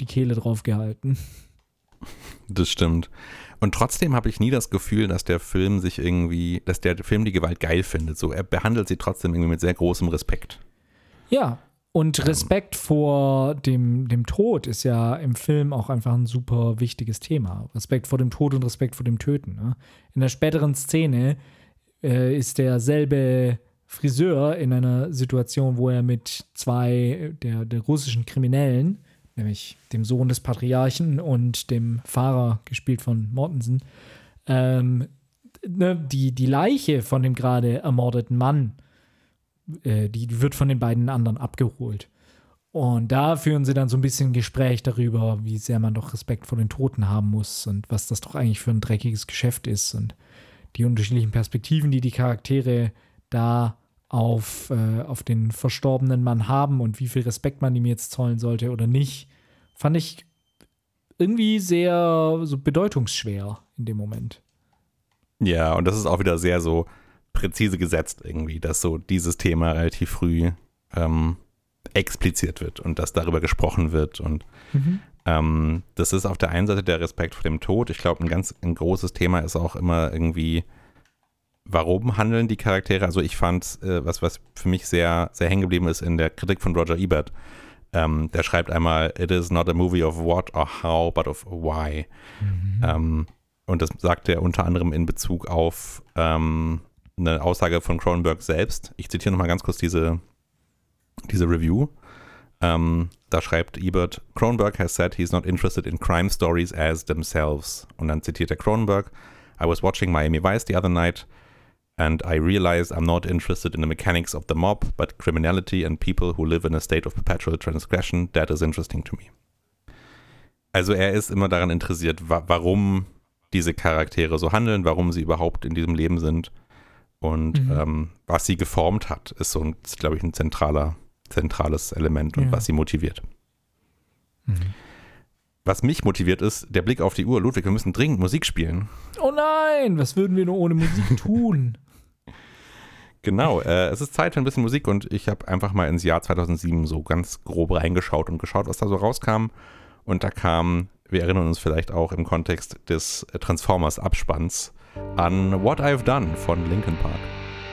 Kehle draufgehalten. Das stimmt. Und trotzdem habe ich nie das Gefühl, dass der Film die Gewalt geil findet. So, er behandelt sie trotzdem irgendwie mit sehr großem Respekt. Ja, und Respekt vor dem Tod ist ja im Film auch einfach ein super wichtiges Thema. Respekt vor dem Tod und Respekt vor dem Töten. Ne? In der späteren Szene ist derselbe Friseur in einer Situation, wo er mit zwei der russischen Kriminellen, nämlich dem Sohn des Patriarchen und dem Fahrer, gespielt von Mortensen, die Leiche von dem gerade ermordeten Mann, die wird von den beiden anderen abgeholt. Und da führen sie dann so ein bisschen Gespräch darüber, wie sehr man doch Respekt vor den Toten haben muss und was das doch eigentlich für ein dreckiges Geschäft ist und die unterschiedlichen Perspektiven, die Charaktere da auf den verstorbenen Mann haben und wie viel Respekt man ihm jetzt zollen sollte oder nicht, fand ich irgendwie sehr so bedeutungsschwer in dem Moment. Ja, und das ist auch wieder sehr so präzise gesetzt irgendwie, dass so dieses Thema relativ früh expliziert wird und dass darüber gesprochen wird und das ist auf der einen Seite der Respekt vor dem Tod. Ich glaube, ein großes Thema ist auch immer irgendwie, warum handeln die Charaktere? Also ich fand, was für mich sehr, sehr hängen geblieben ist in der Kritik von Roger Ebert, der schreibt einmal, it is not a movie of what or how, but of why. Und das sagt er unter anderem in Bezug auf eine Aussage von Cronenberg selbst. Ich zitiere nochmal ganz kurz diese Review. Da schreibt Ebert, Cronenberg has said he's not interested in crime stories as themselves. Und dann zitiert er Cronenberg, I was watching Miami Vice the other night and I realized I'm not interested in the mechanics of the mob, but criminality and people who live in a state of perpetual transgression, that is interesting to me. Also er ist immer daran interessiert, warum diese Charaktere so handeln, warum sie überhaupt in diesem Leben sind und was sie geformt hat, ist glaube ich, ein zentrales Element und was sie motiviert. Was mich motiviert ist, der Blick auf die Uhr. Ludwig, wir müssen dringend Musik spielen. Oh nein, was würden wir nur ohne Musik tun? Genau, es ist Zeit für ein bisschen Musik und ich habe einfach mal ins Jahr 2007 so ganz grob reingeschaut und geschaut, was da so rauskam. Und da kam, wir erinnern uns vielleicht auch im Kontext des Transformers-Abspanns, an What I've Done von Linkin Park.